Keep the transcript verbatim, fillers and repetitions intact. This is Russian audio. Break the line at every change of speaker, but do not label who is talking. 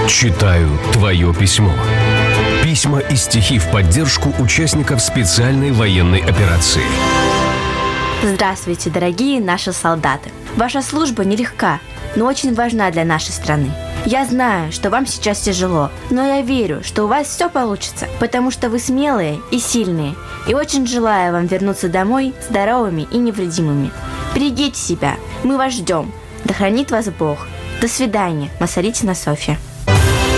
Читаю твое письмо. Письма и стихи в поддержку участников специальной военной операции.
Здравствуйте, дорогие наши солдаты. Ваша служба нелегка, но очень важна для нашей страны. Я знаю, что вам сейчас тяжело, но я верю, что у вас все получится, потому что вы смелые и сильные, и очень желаю вам вернуться домой здоровыми и невредимыми. Берегите себя, мы вас ждем. Да хранит вас Бог. До свидания, Масаритина Софья.